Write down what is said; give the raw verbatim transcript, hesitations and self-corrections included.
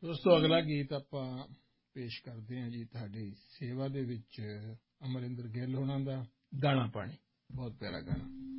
ਦੋਸਤੋ ਅਗਲਾ ਗੀਤ ਆਪਾਂ ਪੇਸ਼ ਕਰਦੇ ਹਾਂ ਜੀ ਤੁਹਾਡੀ ਸੇਵਾ ਦੇ ਵਿੱਚ ਅਮਰਿੰਦਰ ਗਿੱਲ ਹੋਣਾ ਦਾ ਦਾਣਾ ਪਾਣੀ ਬਹੁਤ ਪਿਆਰਾ ਗਾਣਾ।